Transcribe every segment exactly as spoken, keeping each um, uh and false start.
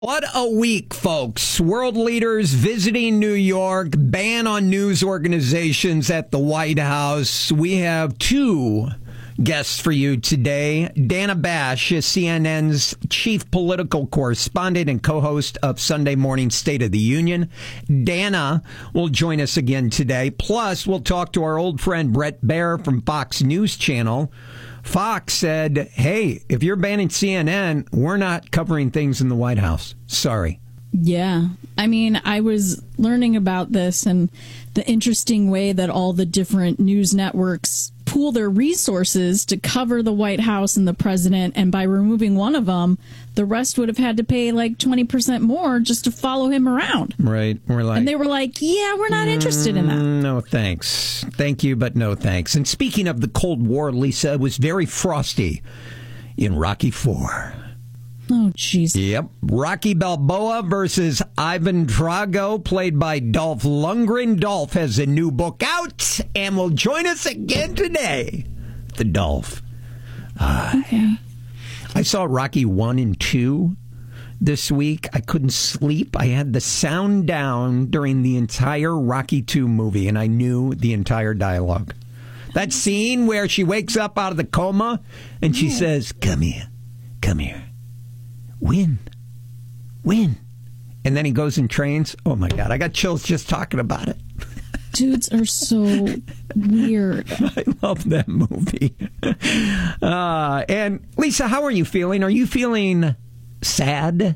What a week, folks. World leaders visiting New York, ban on news organizations at the White House. We have two guests for you today. Dana Bash is C N N's chief political correspondent and co-host of Sunday Morning State of the Union. Dana will join us again today. Plus, we'll talk to our old friend Bret Baier from Fox News Channel. Fox said, hey, if you're banning C N N, we're not covering things in the White House. Sorry. Yeah. I mean, I was learning about this and the interesting way that all the different news networks pool their resources to cover the White House and the president. And by removing one of them, the rest would have had to pay like twenty percent more just to follow him around. Right. We're like, and they were like, yeah, we're not interested in that. No, thanks. Thank you, but no thanks. And speaking of the Cold War, Lisa, it was very frosty in Rocky four. Oh, jeez. Yep. Rocky Balboa versus Ivan Drago, played by Dolph Lundgren. Dolph has a new book out and will join us again today. The Dolph. Uh, okay. I saw Rocky one and two this week. I couldn't sleep. I had the sound down during the entire Rocky two movie, and I knew the entire dialogue. That scene where she wakes up out of the coma and she says, come here, come here. Win. Win. And then he goes and trains. Oh, my God. I got chills just talking about it. Dudes are so weird. I love that movie. Uh, and, Lisa, how are you feeling? Are you feeling sad?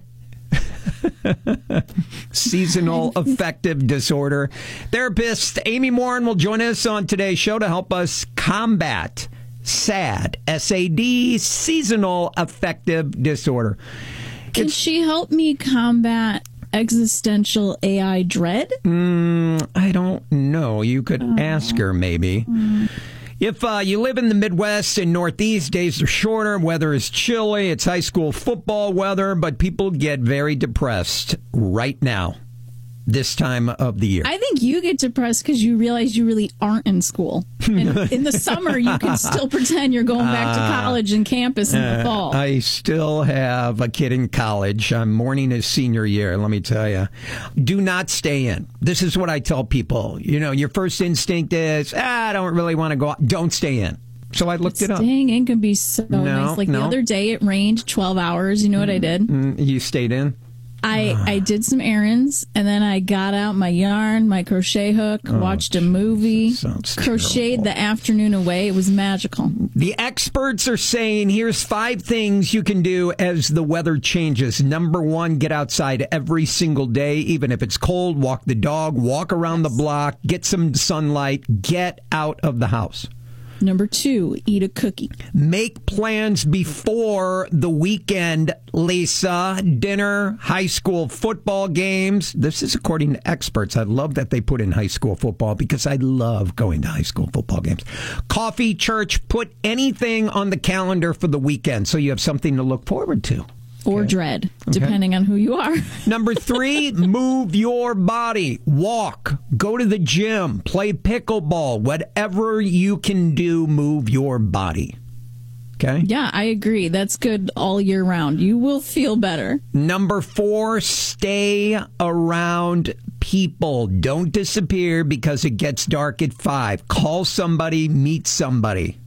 Seasonal affective disorder. Therapist Amy Morin will join us on today's show to help us combat SAD, S A D, seasonal affective disorder. Can It's, she help me combat existential A I dread? Mm, I don't know. You could oh. ask her, maybe. Mm. If uh, you live in the Midwest and Northeast, days are shorter, weather is chilly, it's high school football weather, but people get very depressed right now, this time of the year. I think you get depressed because you realize you really aren't in school. And in the summer, you can still pretend you're going back to college and campus in the fall. Uh, I still have a kid in college. I'm mourning his senior year, let me tell you. Do not stay in. This is what I tell people. You know, your first instinct is, ah, I don't really want to go out. Don't stay in. So I looked but it up. Staying in can be so no, nice. Like no. the other day, it rained twelve hours. You know what I did? Mm, you stayed in? I, I did some errands, and then I got out my yarn, my crochet hook, oh, watched a movie, crocheted terrible. The afternoon away. It was magical. The experts are saying here's five things you can do as the weather changes. Number one, get outside every single day, even if it's cold. Walk the dog, walk around yes. the block, get some sunlight, get out of the house. Number two, eat a cookie. Make plans before the weekend, Lisa. Dinner, high school football games. This is according to experts. I love that they put in high school football because I love going to high school football games. Coffee, church, put anything on the calendar for the weekend so you have something to look forward to. Or okay. dread, depending okay. on who you are. Number three, move your body. Walk. Go to the gym. Play pickleball. Whatever you can do, move your body. Okay? Yeah, I agree. That's good all year round. You will feel better. Number four, stay around people. Don't disappear because it gets dark at five. Call somebody, meet somebody.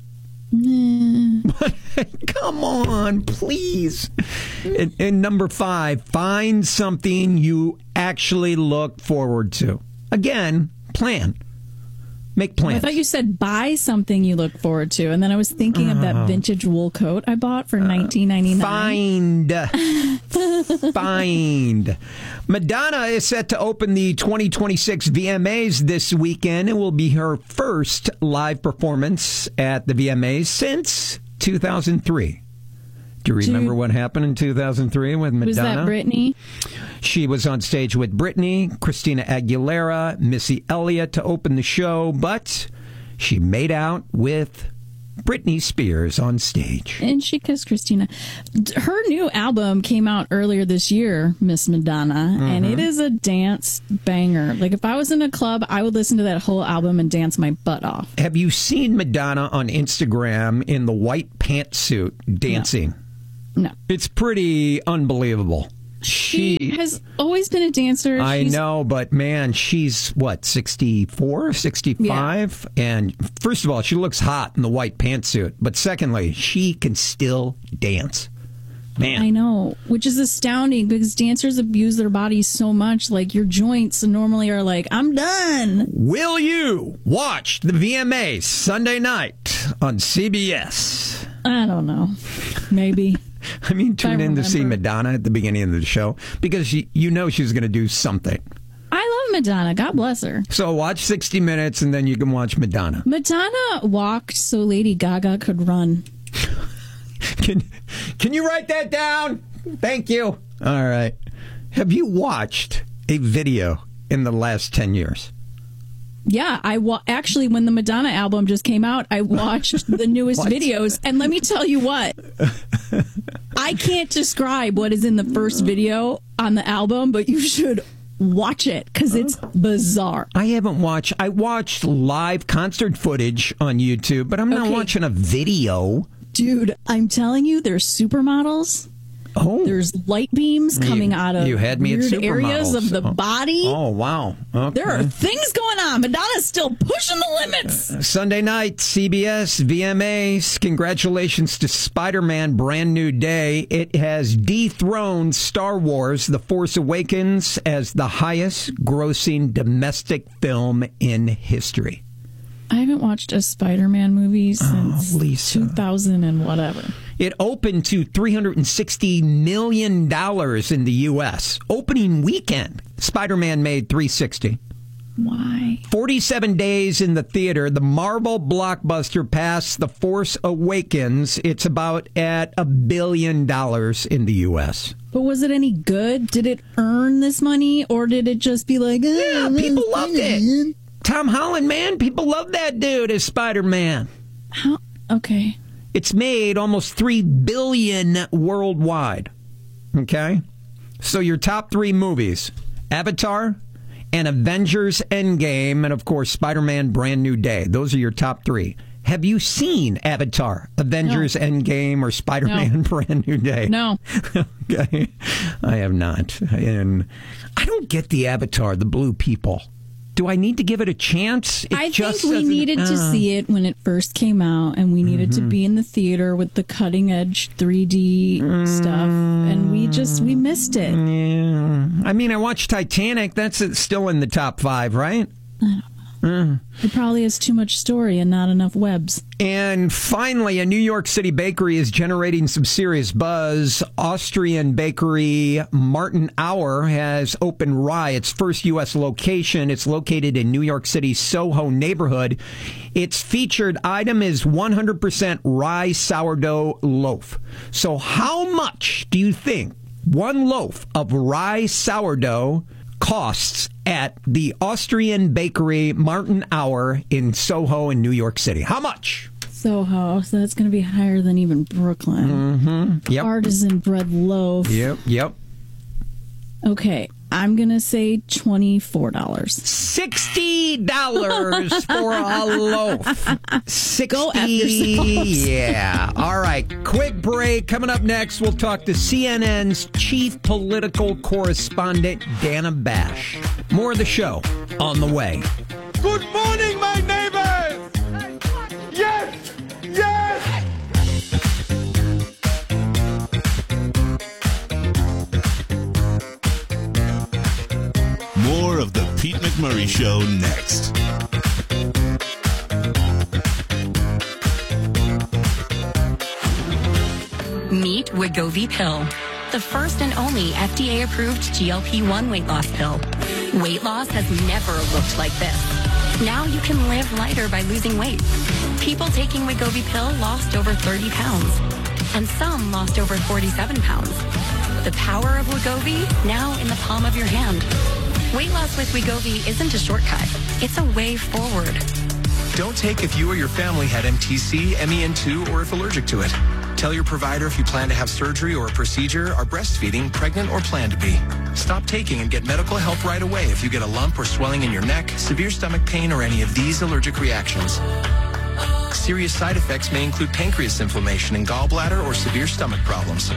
Mm. Come on, please. And, and number five, find something you actually look forward to. Again, plan. Make plans. I thought you said buy something you look forward to, and then I was thinking uh, of that vintage wool coat I bought for nineteen ninety-nine. Find. Find. Madonna is set to open the twenty twenty-six V M As this weekend. It will be her first live performance at the V M As since two thousand three. Do you remember what happened in two thousand three with Madonna? Was that Britney? She was on stage with Britney, Christina Aguilera, Missy Elliott to open the show, but she made out with Britney Spears on stage. And she kissed Christina. Her new album came out earlier this year, Miss Madonna, mm-hmm. and it is a dance banger. Like, if I was in a club, I would listen to that whole album and dance my butt off. Have you seen Madonna on Instagram in the white pantsuit dancing? No. No. It's pretty unbelievable. She, She has always been a dancer. I She's, know, but man, she's what, sixty-four, sixty-five? Yeah. And first of all, she looks hot in the white pantsuit. But secondly, she can still dance. Man. I know, which is astounding because dancers abuse their bodies so much. Like your joints normally are like, I'm done. Will you watch the V M As Sunday night on C B S? I don't know. Maybe. I mean, tune I in to see remember. Madonna at the beginning of the show because she, you know she's going to do something. I love Madonna. God bless her. So watch sixty minutes and then you can watch Madonna. Madonna walked so Lady Gaga could run. Can, can you write that down? Thank you. All right. Have you watched a video in the last ten years? Yeah, I wa- actually, when the Madonna album just came out, I watched the newest What? videos. And let me tell you what, I can't describe what is in the first video on the album, but you should watch it because it's bizarre. I haven't watched. I watched live concert footage on YouTube, but I'm not Okay. watching a video. Dude, I'm telling you, there's supermodels. Oh, There's light beams coming You- out of you had me at weird areas supermodels. of the Oh. body. Oh, wow. Okay. There are things going on. Madonna's still pushing the limits. Sunday night, C B S, V M As. Congratulations to Spider-Man Brand New Day. It has dethroned Star Wars The Force Awakens as the highest grossing domestic film in history. I haven't watched a Spider-Man movie since Oh, Lisa. two thousand and whatever. It opened to three hundred sixty million dollars in the U S. Opening weekend, Spider-Man made three hundred sixty. Why? forty-seven days in the theater, the Marvel blockbuster passed The Force Awakens. It's about at a billion dollars in the U S. But was it any good? Did it earn this money, or did it just be like, Yeah, people loved it. Tom Holland, man, people love that dude as Spider-Man. How? Okay. It's made almost three billion dollars worldwide. Okay? So your top three movies, Avatar and Avengers Endgame, and of course Spider-Man Brand New Day. Those are your top three. Have you seen Avatar, Avengers No. Endgame, or Spider-Man No. Brand New Day? No. Okay. I have not. And I don't get the Avatar, the blue people. Do I need to give it a chance? It I just think we doesn't- needed to uh, see it when it first came out, and we needed to be in the theater with the cutting edge three D stuff, and we just we missed it. Yeah. I mean, I watched Titanic. That's uh, still in the top five, right? It probably has too much story and not enough webs. And finally, a New York City bakery is generating some serious buzz. Austrian bakery Martin Auer has opened Rye, its first U S location. It's located in New York City's Soho neighborhood. Its featured item is one hundred percent rye sourdough loaf. So how much do you think one loaf of rye sourdough costs at the Austrian bakery Martin Auer in Soho in New York City? How much? Soho, so that's going to be higher than even Brooklyn. Mm-hmm. Yep. Artisan bread loaf. Yep. Yep. Okay, I'm going to say twenty-four dollars. Sixty dollars for a loaf. Sixty. Go F yourselves. Yeah. All right. Quick break. Coming up next, we'll talk to C N N's chief political correspondent, Dana Bash. More of the show on the way. Good morning, my neighbors! Yes! Yes! More of the Pete McMurray Show next. Meet Wegovy Pill, the first and only F D A-approved G L P one weight loss pill. Weight loss has never looked like this. Now you can live lighter by losing weight. People taking Wegovy Pill lost over thirty pounds, and some lost over forty-seven pounds. The power of Wegovy, now in the palm of your hand. Weight loss with Wegovy isn't a shortcut. It's a way forward. Don't take if you or your family had M T C, M E N two, or if allergic to it. Tell your provider if you plan to have surgery or a procedure, are breastfeeding, pregnant, or plan to be. Stop taking and get medical help right away if you get a lump or swelling in your neck, severe stomach pain, or any of these allergic reactions. Serious side effects may include pancreas inflammation and gallbladder or severe stomach problems.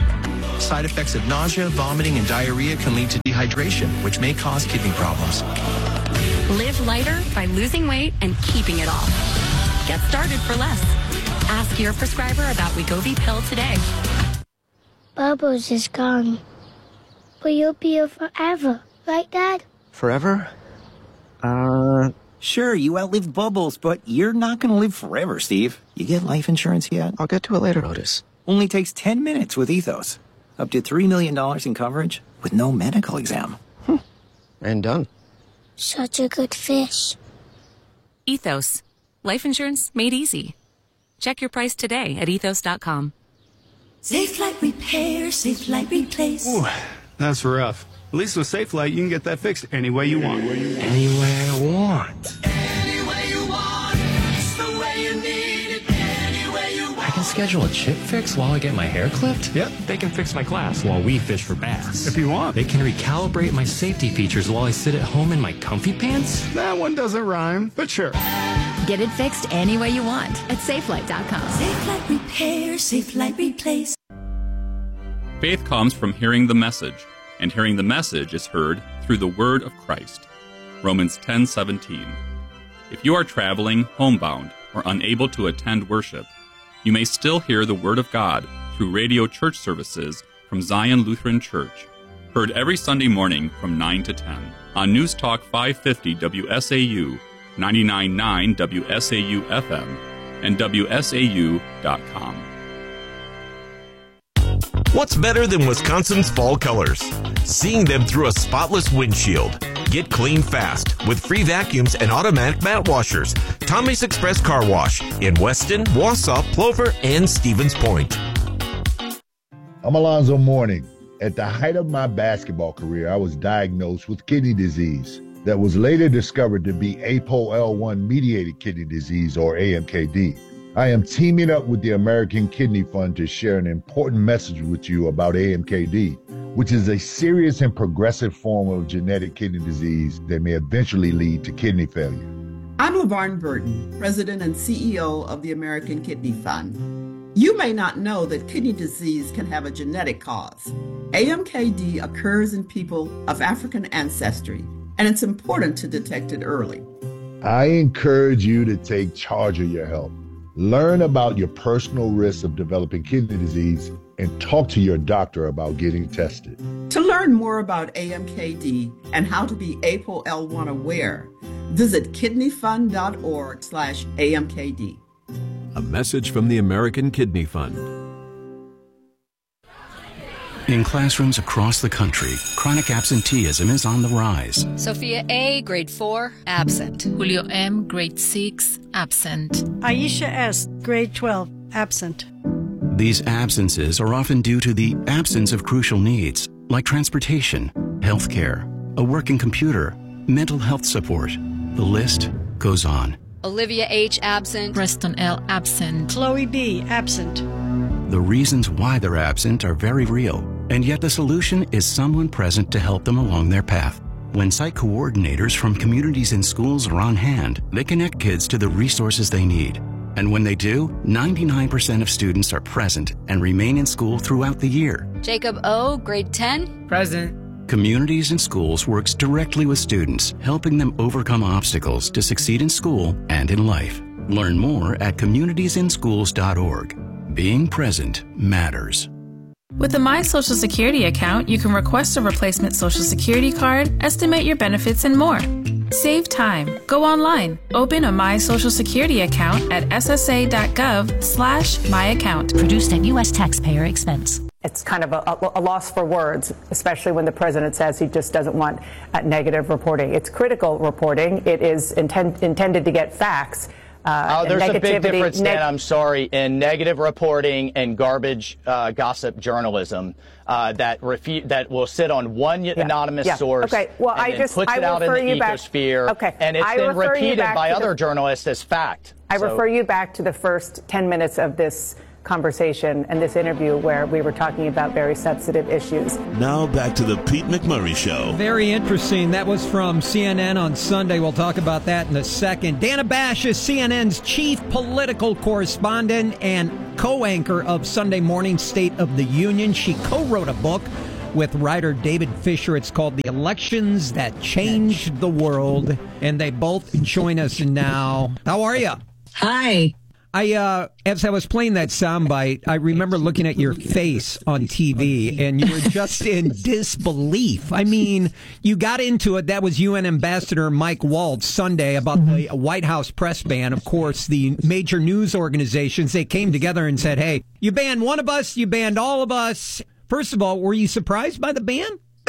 Side effects of nausea, vomiting, and diarrhea can lead to dehydration, which may cause kidney problems. Live lighter by losing weight and keeping it off. Get started for less. Ask your prescriber about Wegovy Pill today. Bubbles is gone. But you'll be here forever, right, Dad? Forever? Uh, sure, you outlived Bubbles, but you're not going to live forever, Steve. You get life insurance yet? I'll get to it later, Otis. Only takes ten minutes with Ethos. Up to three million dollars in coverage with no medical exam. Hmm. And done. Such a good fish. Ethos. Life insurance made easy. Check your price today at ethos dot com. Safe Light Repair, Safe Light Replace. Ooh, that's rough. At least with Safe Light, you can get that fixed any way you want. Any way I want. Any way you want. It's the way you need it. Any way you want. I can schedule a chip fix while I get my hair clipped? Yep. They can fix my glass while we fish for bass. If you want. They can recalibrate my safety features while I sit at home in my comfy pants? That one doesn't rhyme, but sure. Get it fixed any way you want at safe light dot com. Safe Light Repair, Safe Light Replace. Faith comes from hearing the message, and hearing the message is heard through the word of Christ. Romans ten seventeen. If you are traveling, homebound, or unable to attend worship, you may still hear the word of God through radio church services from Zion Lutheran Church, heard every Sunday morning from nine to ten on News Talk five fifty W S A U, ninety-nine point nine W S A U F M, and W S A U dot com. What's better than Wisconsin's fall colors? Seeing them through a spotless windshield. Get clean fast with free vacuums and automatic mat washers. Tommy's Express Car Wash in Weston, Wausau, Plover, and Stevens Point. I'm Alonzo Mourning. At the height of my basketball career, I was diagnosed with kidney disease that was later discovered to be A P O L one mediated kidney disease, or A M K D. I am teaming up with the American Kidney Fund to share an important message with you about A M K D, which is a serious and progressive form of genetic kidney disease that may eventually lead to kidney failure. I'm LaVarn Burton, President and C E O of the American Kidney Fund. You may not know that kidney disease can have a genetic cause. A M K D occurs in people of African ancestry, and it's important to detect it early. I encourage you to take charge of your health. Learn about your personal risks of developing kidney disease and talk to your doctor about getting tested. To learn more about A M K D and how to be A P O L one aware, visit kidneyfund.org slash AMKD. A message from the American Kidney Fund. In classrooms across the country, chronic absenteeism is on the rise. Sophia A., grade four, absent. Julio M., grade six, absent. Aisha S., grade twelve, absent. These absences are often due to the absence of crucial needs, like transportation, health care, a working computer, mental health support. The list goes on. Olivia H., absent. Preston L., absent. Chloe B., absent. The reasons why they're absent are very real, and yet the solution is someone present to help them along their path. When site coordinators from communities and schools are on hand, they connect kids to the resources they need. And when they do, ninety-nine percent of students are present and remain in school throughout the year. Jacob O., grade ten. Present. Communities and Schools works directly with students, helping them overcome obstacles to succeed in school and in life. Learn more at communities in schools dot org. Being present matters. With the My Social Security account, you can request a replacement Social Security card, estimate your benefits, and more. Save time. Go online. Open a My Social Security account at S S A dot gov slash my account. Produced at U S taxpayer expense. It's kind of a, a loss for words, especially when the president says he just doesn't want uh, negative reporting. It's critical reporting. It is intend, intended to get facts. Uh, oh, there's a big difference, neg- Dan, I'm sorry, in negative reporting and garbage uh, gossip journalism uh, that refu- that will sit on one yeah. anonymous yeah. source okay. well, and I then just, puts I it out in the ecosphere, back. Okay. and it's I then repeated by the, other journalists as fact. I so. refer you back to the first ten minutes of this conversation and this interview where we were talking about very sensitive issues. Now back to the Pete McMurray Show. Very interesting. That was from C N N on Sunday. We'll talk about that in a second. Dana Bash is C N N's chief political correspondent and co-anchor of Sunday Morning State of the Union. She co-wrote a book with writer David Fisher. It's called The Elections That Changed the World. And they both join us now. How are you? Hi. I, uh, as I was playing that soundbite, I remember looking at your face on T V, and you were just in disbelief. I mean, you got into it. That was U N Ambassador Mike Waltz Sunday about mm-hmm. the White House press ban. Of course, the major news organizations, they came together and said, hey, you banned one of us, you banned all of us. First of all, were you surprised by the ban?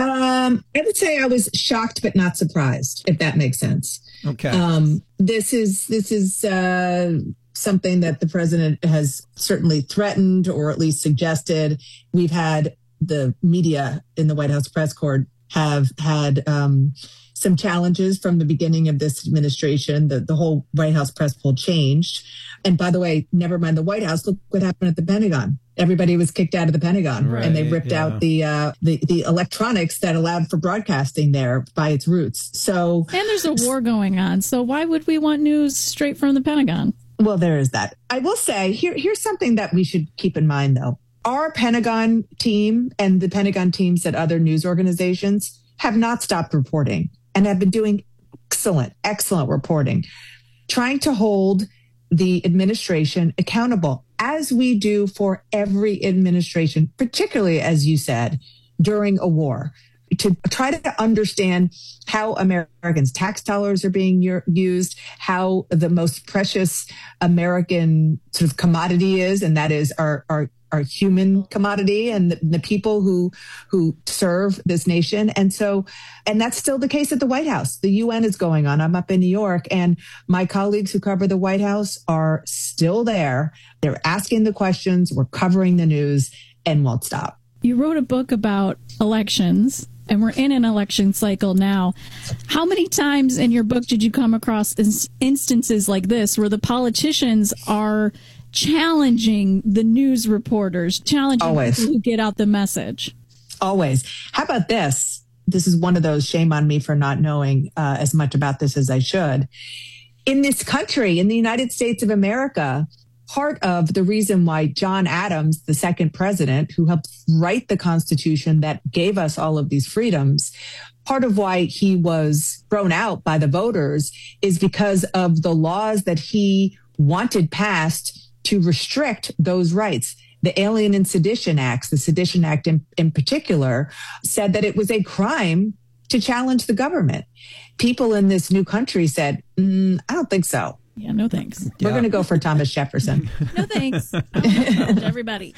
Um, I would say I was shocked but not surprised, if that makes sense. Okay. Um, this is, this is, uh, something that the president has certainly threatened or at least suggested. We've had the media in the White House press corps have had um, some challenges from the beginning of this administration. The, the whole White House press poll changed. And by the way, never mind the White House, look what happened at the Pentagon. Everybody was kicked out of the Pentagon, right, and they ripped yeah. out the, uh, the the electronics that allowed for broadcasting there by its roots. So, and there's a war going on. So why would we want news straight from the Pentagon? Well, there is that. I will say here, here's something that we should keep in mind, though. Our Pentagon team and the Pentagon teams at other news organizations have not stopped reporting and have been doing excellent, excellent reporting, trying to hold the administration accountable, as we do for every administration, particularly, as you said, during a war, to try to understand how Americans' tax dollars are being used, how the most precious American sort of commodity is, and that is our our, our human commodity and the, the people who who serve this nation. And so, and that's still the case at the White House. The U N is going on. I'm up in New York, and my colleagues who cover the White House are still there. They're asking the questions. We're covering the news and won't stop. You wrote a book about elections, and we're in an election cycle now. How many times in your book did you come across ins- instances like this where the politicians are challenging the news reporters, challenging Always. people who get out the message? Always. How about this? This is one of those, shame on me for not knowing uh, as much about this as I should. In this country, in the United States of America, part of the reason why John Adams, the second president, who helped write the Constitution that gave us all of these freedoms, part of why he was thrown out by the voters is because of the laws that he wanted passed to restrict those rights. The Alien and Sedition Acts, the Sedition Act in, in particular, said that it was a crime to challenge the government. People in this new country said, mm, I don't think so. Yeah, no thanks. We're yeah. going to go for Thomas Jefferson. No thanks. Everybody.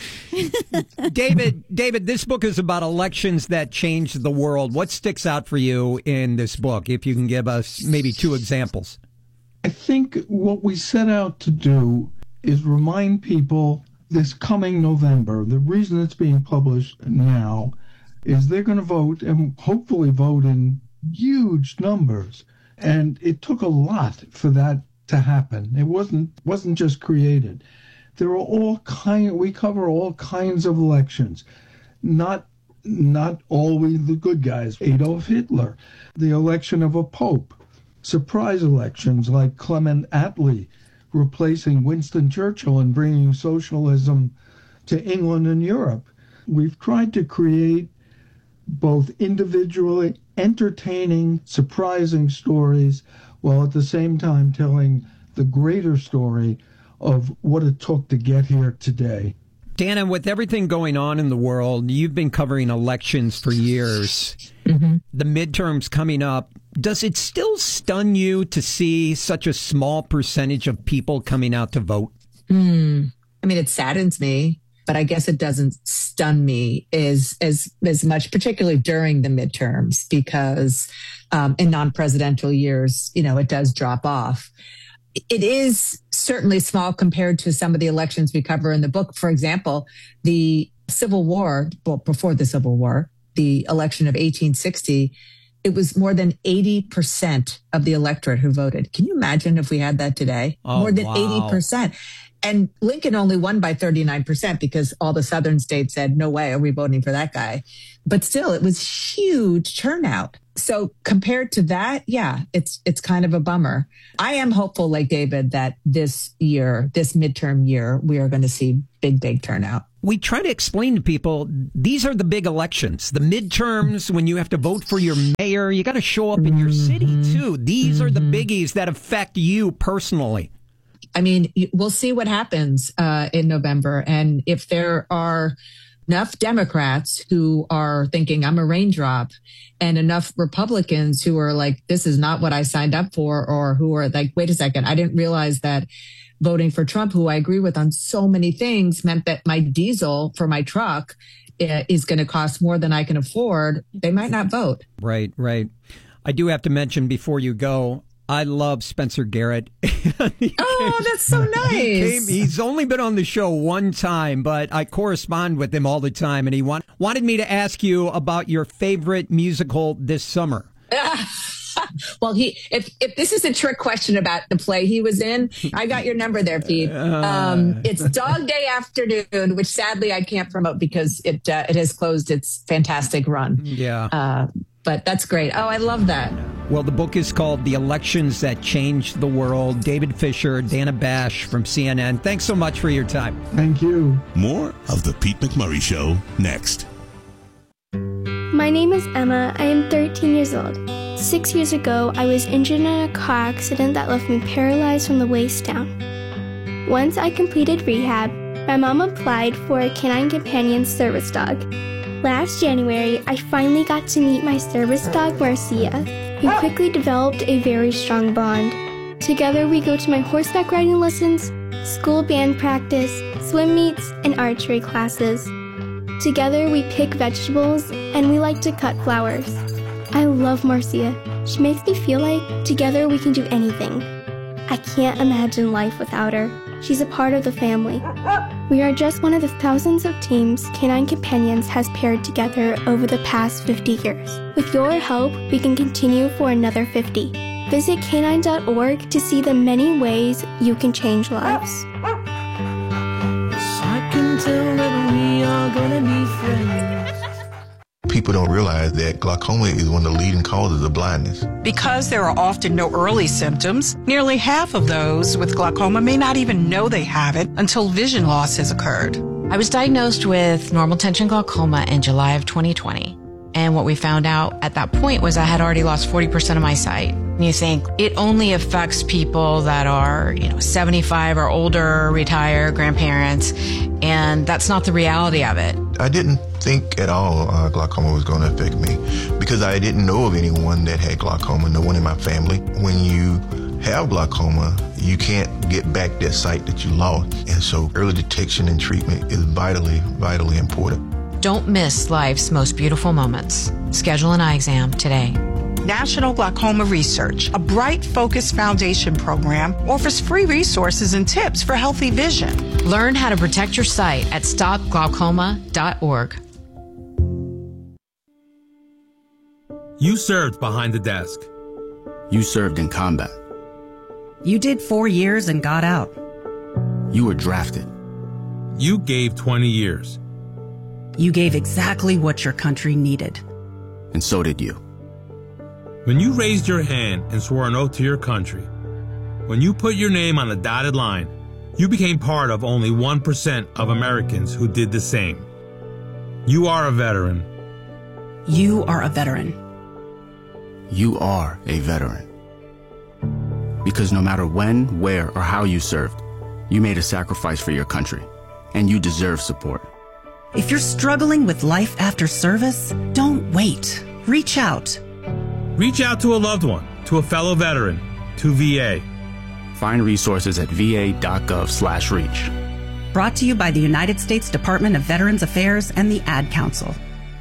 David, David, this book is about elections that changed the world. What sticks out for you in this book, if you can give us maybe two examples? I think what we set out to do is remind people this coming November, the reason it's being published now is they're going to vote and hopefully vote in huge numbers. And it took a lot for that to happen. It wasn't wasn't just created. There are all kind. We cover all kinds of elections, not not always the good guys. Adolf Hitler, the election of a pope, surprise elections like Clement Attlee replacing Winston Churchill and bringing socialism to England and Europe. We've tried to create both individually entertaining, surprising stories, while at the same time telling the greater story of what it took to get here today. Dana, with everything going on in the world, you've been covering elections for years. Mm-hmm. The midterms coming up. Does it still stun you to see such a small percentage of people coming out to vote? Mm. I mean, it saddens me, but I guess it doesn't stun me as as as much, particularly during the midterms, because um, in non-presidential years, you know, it does drop off. It is certainly small compared to some of the elections we cover in the book. For example, the Civil War, well, before the Civil War, the election of eighteen sixty, it was more than eighty percent of the electorate who voted. Can you imagine if we had that today? Oh, more than wow. eighty percent. And Lincoln only won by thirty-nine percent because all the southern states said, no way, are we voting for that guy? But still, it was huge turnout. So compared to that, yeah, it's it's kind of a bummer. I am hopeful, like David, that this year, this midterm year, we are going to see big, big turnout. We try to explain to people, these are the big elections, the midterms, when you have to vote for your mayor, you got to show up in your city too. These mm-hmm. are the biggies that affect you personally. I mean, we'll see what happens uh, in November. And if there are enough Democrats who are thinking I'm a raindrop and enough Republicans who are like, this is not what I signed up for, or who are like, wait a second, I didn't realize that voting for Trump, who I agree with on so many things, meant that my diesel for my truck is going to cost more than I can afford. They might not vote. Right, right. I do have to mention before you go, I love Spencer Garrett. Oh, that's so nice. He came, he's only been on the show one time, but I correspond with him all the time. And he want, wanted me to ask you about your favorite musical this summer. Well, he if if this is a trick question about the play he was in, I got your number there, Pete. Um, it's Dog Day Afternoon, which sadly I can't promote because it uh, it has closed its fantastic run. Yeah. Uh, But that's great. Oh, I love that. Well, the book is called The Elections That Changed the World. David Fisher, Dana Bash from C N N. Thanks so much for your time. Thank you. More of The Pete McMurray Show next. My name is Emma. I am thirteen years old. Six years ago, I was injured in a car accident that left me paralyzed from the waist down. Once I completed rehab, my mom applied for a Canine Companion service dog. Last January, I finally got to meet my service dog, Marcia. We quickly developed a very strong bond. Together, we go to my horseback riding lessons, school band practice, swim meets, and archery classes. Together, we pick vegetables, and we like to cut flowers. I love Marcia. She makes me feel like together we can do anything. I can't imagine life without her. She's a part of the family. We are just one of the thousands of teams Canine Companions has paired together over the past fifty years. With your help, we can continue for another fifty. Visit canine dot org to see the many ways you can change lives. I can tell that we are gonna be friends. People don't realize that glaucoma is one of the leading causes of blindness. Because there are often no early symptoms, nearly half of those with glaucoma may not even know they have it until vision loss has occurred. I was diagnosed with normal tension glaucoma in July of twenty twenty. And what we found out at that point was I had already lost forty percent of my sight. And you think it only affects people that are, you know, seventy-five or older, retired, grandparents, and that's not the reality of it. I didn't think at all uh, glaucoma was going to affect me because I didn't know of anyone that had glaucoma, no one in my family. When you have glaucoma, you can't get back that sight that you lost. And so early detection and treatment is vitally, vitally important. Don't miss life's most beautiful moments. Schedule an eye exam today. National Glaucoma Research, a Bright Focus Foundation program, offers free resources and tips for healthy vision. Learn how to protect your sight at stop glaucoma dot org. You served behind the desk. You served in combat. You did four years and got out. You were drafted. You gave twenty years. You gave exactly what your country needed. And so did you. When you raised your hand and swore an oath to your country, when you put your name on the dotted line, you became part of only one percent of Americans who did the same. You are a veteran. You are a veteran. You are a veteran. Because no matter when, where, or how you served, you made a sacrifice for your country, and you deserve support. If you're struggling with life after service, don't wait. Reach out. Reach out to a loved one, to a fellow veteran, to V A. Find resources at v a dot gov slash reach. Brought to you by the United States Department of Veterans Affairs and the Ad Council.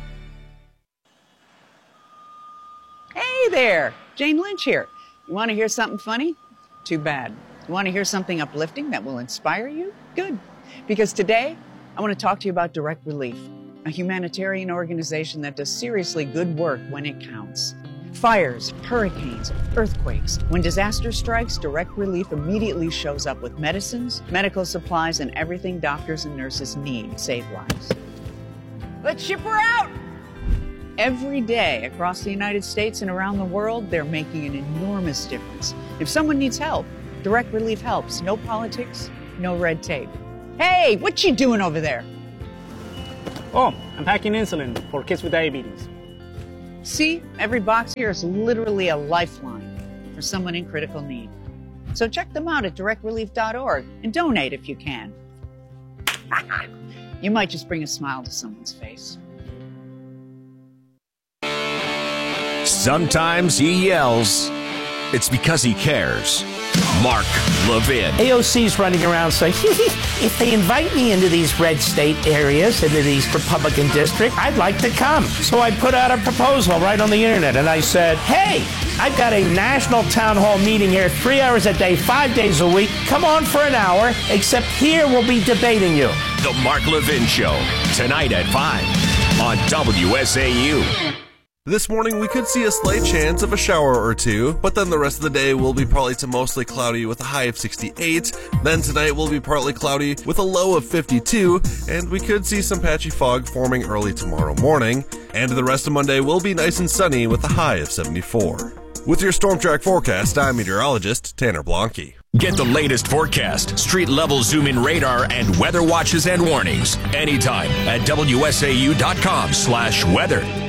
Hey there, Jane Lynch here. You want to hear something funny? Too bad. You want to hear something uplifting that will inspire you? Good. Because today, I want to talk to you about Direct Relief, a humanitarian organization that does seriously good work when it counts. Fires, hurricanes, earthquakes. When disaster strikes, Direct Relief immediately shows up with medicines, medical supplies, and everything doctors and nurses need to save lives. Let's ship her out! Every day across the United States and around the world, they're making an enormous difference. If someone needs help, Direct Relief helps. No politics, no red tape. Hey, what you doing over there? Oh, I'm packing insulin for kids with diabetes. See, every box here is literally a lifeline for someone in critical need. So check them out at direct relief dot org and donate if you can. You might just bring a smile to someone's face. Sometimes he yells. It's because he cares. Mark Levin. A O C's running around saying, if they invite me into these red state areas, into these Republican districts, I'd like to come. So I put out a proposal right on the internet, and I said, hey, I've got a national town hall meeting here, three hours a day, five days a week. Come on for an hour, except here we'll be debating you. The Mark Levin Show, tonight at five on W S A U. This morning, we could see a slight chance of a shower or two, but then the rest of the day will be partly to mostly cloudy with a high of sixty-eight. Then tonight will be partly cloudy with a low of fifty-two, and we could see some patchy fog forming early tomorrow morning. And the rest of Monday will be nice and sunny with a high of seventy-four. With your Storm Track forecast, I'm meteorologist Tanner Blanke. Get the latest forecast, street-level zoom-in radar, and weather watches and warnings anytime at W S A U dot com slash weather.